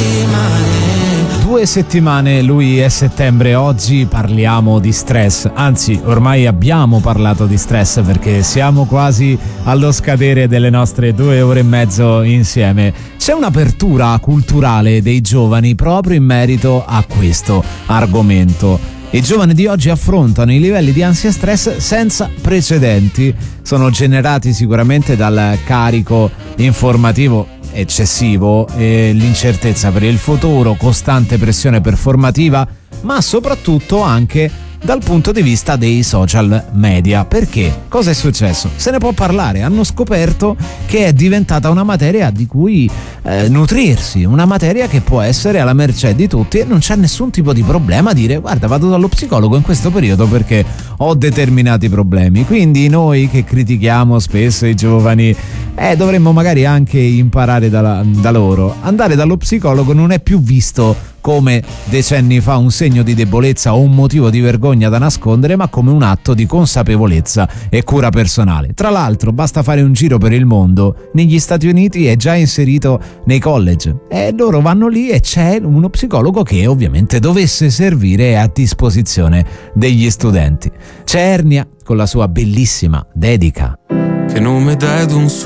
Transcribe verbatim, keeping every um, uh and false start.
Due settimane, lui è settembre, oggi parliamo di stress, anzi ormai abbiamo parlato di stress perché siamo quasi allo scadere delle nostre due ore e mezzo insieme. C'è un'apertura culturale dei giovani proprio in merito a questo argomento. I giovani di oggi affrontano i livelli di ansia e stress senza precedenti, sono generati sicuramente dal carico informativo eccessivo e l'incertezza per il futuro, costante pressione performativa, ma soprattutto anche dal punto di vista dei social media. Perché? Cosa è successo? Se ne può parlare, hanno scoperto che è diventata una materia di cui eh, nutrirsi, una materia che può essere alla mercé di tutti e non c'è nessun tipo di problema a dire guarda vado dallo psicologo in questo periodo perché ho determinati problemi. Quindi noi che critichiamo spesso i giovani eh, dovremmo magari anche imparare da, da loro. Andare dallo psicologo non è più visto come decenni fa un segno di debolezza o un motivo di vergogna da nascondere, ma come un atto di consapevolezza e cura personale. Tra l'altro basta fare un giro per il mondo, negli Stati Uniti è già inserito nei college e loro vanno lì e c'è uno psicologo che ovviamente dovesse servire a disposizione degli studenti. C'è Ernia con la sua bellissima dedica. Che nome dai ad un